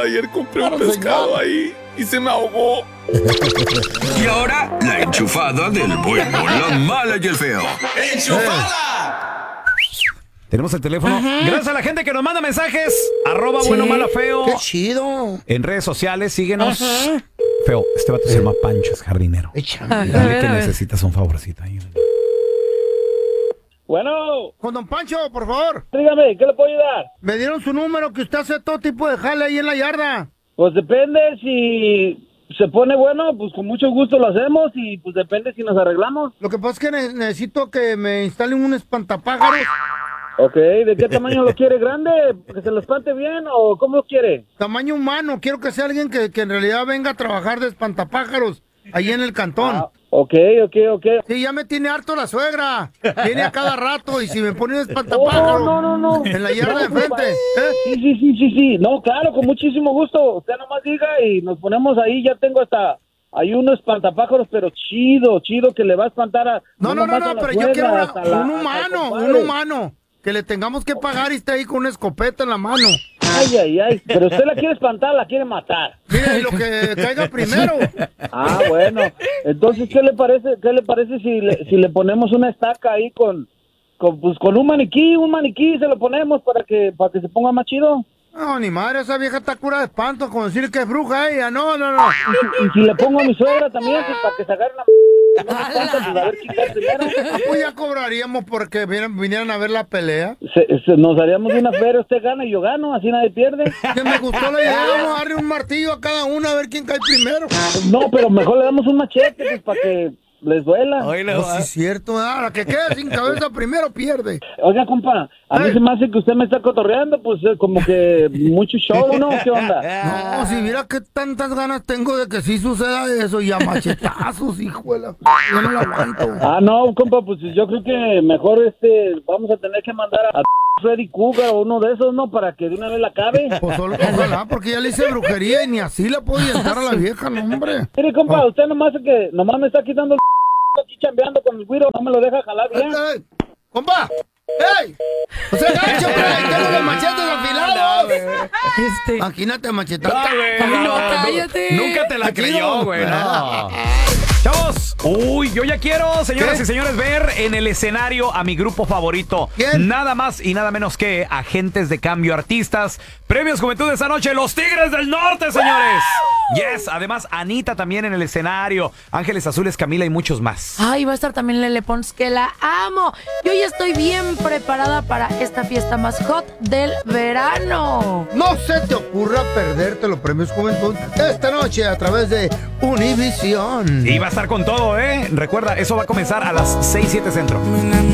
Ayer compré un pescado ahí y se me ahogó. Y ahora, la enchufada del bueno, la mala y el feo. ¡Enchufada! Tenemos el teléfono. Gracias a la gente que nos manda mensajes. @ bueno, mala, feo. ¡Qué chido! En redes sociales, síguenos. Feo, este vato se llama Pancho, es jardinero. Échame. Dile que necesitas un favorcito ahí. Bueno, Con don Pancho, por favor. dígame, ¿qué le puedo ayudar? Me dieron su número, que usted hace todo tipo de jale ahí en la yarda. Pues depende, si se pone bueno, pues con mucho gusto lo hacemos y pues depende si nos arreglamos. Lo que pasa es que necesito que me instalen un espantapájaros. Ok, ¿de qué tamaño lo quiere? ¿Grande? ¿Que se lo espante bien o cómo lo quiere? Tamaño humano. Quiero que sea alguien que en realidad venga a trabajar de espantapájaros ahí en el cantón. Ok. Sí, ya me tiene harto la suegra. Viene a cada rato y si me pone un espantapájaro No. en la yarda de enfrente. Sí. No, claro, con muchísimo gusto. Usted nomás diga y nos ponemos ahí. Ya tengo hasta... Hay unos espantapájaros, pero chido, que le va a espantar a... No, nomás a la pero yo suegra, quiero hasta la- un hasta el humano. compadre. Que le tengamos que pagar y esté ahí con una escopeta en la mano. Ay. Pero usted la quiere espantar, la quiere matar. Mira, y lo que caiga primero. Ah, bueno. Entonces, ¿qué le parece si le ponemos una estaca ahí con un maniquí se lo ponemos para que se ponga más chido? No, ni madre, esa vieja está cura de espanto, como decir que es bruja ella. No. Y si le pongo a mi suegra también, pues, para que se agarre la... No me espanta, pues, a ver quién cae primero. Pues ya cobraríamos porque vinieran a ver la pelea. Nos haríamos una feria, usted gana y yo gano, así nadie pierde. Que me gustó la idea, vamos a darle un martillo a cada uno a ver quién cae primero. No, pero mejor le damos un machete, pues, para que les duela. Oye, No, sí es cierto, la que quede sin cabeza primero pierde. Oiga, compa, a mí se me hace que usted me está cotorreando, pues como que mucho show, ¿no? ¿Qué onda? No, si mira que tantas ganas tengo de que sí suceda eso y a machetazos, hijo de la... Yo no lo aguanto. Ah, no, compa, pues yo creo que mejor vamos a tener que mandar a Freddy Cougar o uno de esos, ¿no? Para que de una vez la acabe. Pues ojalá, porque ya le hice brujería y ni así la puedo llevar a la vieja, no, hombre. Mire, compa, usted nomás me está quitando el aquí chambeando con el güiro, no me lo deja jalar bien. ¡Ey! ¡Compa! ¡Ey! ¡O sea, gancho, güey! ¡Tengo los machetes afilados! Imagínate machetazos. cállate. Nunca te la creyó, güey. No. Chavos, yo ya quiero, señoras y señores, ver en el escenario a mi grupo favorito. ¿Quién? Nada más y nada menos que Agentes de Cambio Artistas. Premios Juventud de esta noche, los Tigres del Norte, señores. Yes, además Anita también en el escenario, Ángeles Azules, Camila y muchos más. Ay, va a estar también Lele Pons, que la amo. Yo ya estoy bien preparada para esta fiesta más hot del verano. No se te ocurra perderte los premios Juventud esta noche a través de Univisión. Y va a estar con todo, ¿eh? Recuerda, eso va a comenzar a las 6, 7 centro.